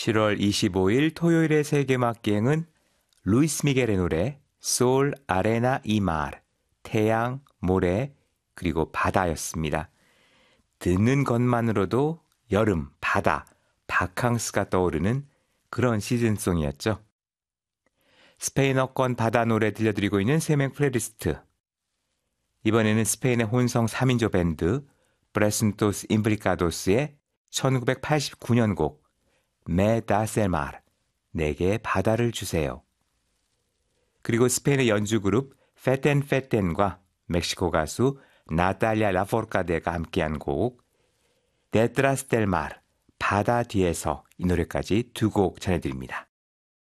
7월 25일 토요일의 세계음악기행은 루이스 미겔의 노래 솔 아레나 이 말, 태양, 모래, 그리고 바다였습니다. 듣는 것만으로도 여름, 바다, 바캉스가 떠오르는 그런 시즌송이었죠. 스페인어권 바다 노래 들려드리고 있는 세명 플레이리스트. 이번에는 스페인의 혼성 3인조 밴드 브레슨토스 임브리카도스의 1989년 곡 메 다셀 말, 내게 바다를 주세요. 그리고 스페인의 연주 그룹 페텐 페텐과 멕시코 가수 나탈리아 라포르카데가 함께한 곡 데트라스 델 말, 바다 뒤에서 이 노래까지 두 곡 전해드립니다.